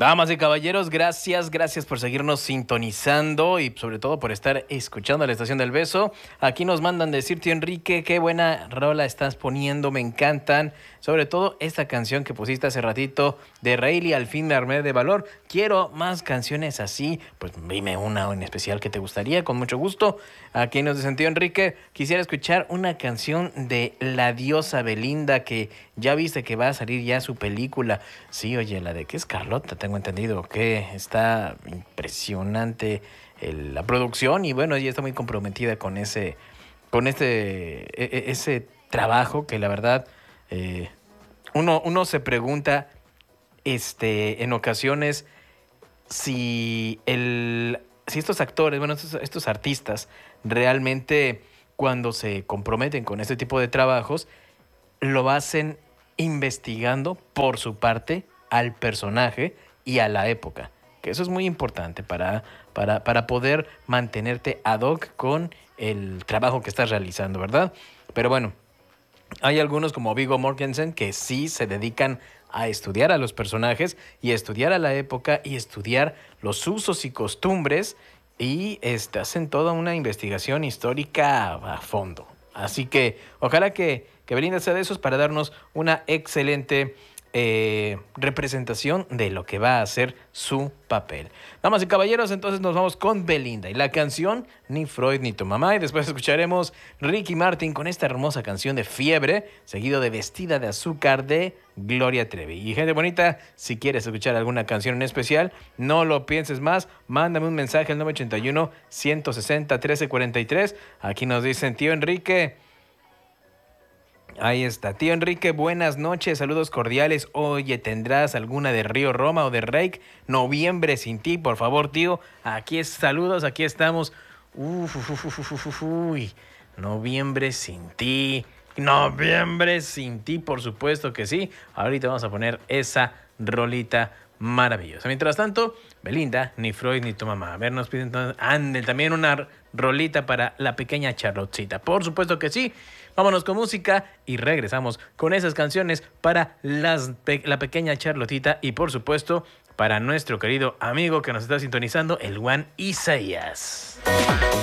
Damas y caballeros, gracias por seguirnos sintonizando y sobre todo por estar escuchando la Estación del Beso. Aquí nos mandan decir, tío Enrique, qué buena rola estás poniendo, me encantan. Sobre todo esta canción que pusiste hace ratito de Rayleigh, Al fin me armé de valor. Quiero más canciones así, pues dime una en especial que te gustaría, con mucho gusto. Aquí nos dicen, tío Enrique, quisiera escuchar una canción de la diosa Belinda, que ya viste que va a salir ya su película. Sí, oye, la de que es Carlota, tengo entendido que está impresionante la producción y bueno, ella está muy comprometida con ese trabajo que la verdad uno se pregunta en ocasiones si estos actores, bueno, estos artistas realmente cuando se comprometen con este tipo de trabajos lo hacen investigando por su parte al personaje y a la época. Que eso es muy importante para poder mantenerte ad hoc con el trabajo que estás realizando, ¿verdad? Pero bueno, hay algunos como Viggo Mortensen que sí se dedican a estudiar a los personajes y a estudiar a la época y estudiar los usos y costumbres y hacen toda una investigación histórica a fondo. Así que ojalá que Belinda sea de esos para darnos una excelente representación de lo que va a ser su papel. Damas y caballeros, entonces nos vamos con Belinda y la canción Ni Freud ni tu mamá, y después escucharemos Ricky Martin con esta hermosa canción de Fiebre, seguido de Vestida de Azúcar de Gloria Trevi. Y gente bonita, si quieres escuchar alguna canción en especial, no lo pienses más, mándame un mensaje al 981-160-1343. Aquí nos dicen, tío Enrique. Ahí está, tío Enrique, buenas noches, saludos cordiales. Oye, ¿tendrás alguna de Río Roma o de Reik? Noviembre sin ti, por favor, tío. Saludos, aquí estamos. Uy, Noviembre sin ti. Noviembre sin ti, por supuesto que sí. Ahorita vamos a poner esa rolita maravillosa. Mientras tanto, Belinda, Ni Freud ni tu mamá. A ver, nos piden también una rolita para la pequeña Charlotcita. Por supuesto que sí. Vámonos con música y regresamos con esas canciones para la pequeña Charlotita y por supuesto para nuestro querido amigo que nos está sintonizando, el Juan Isaías.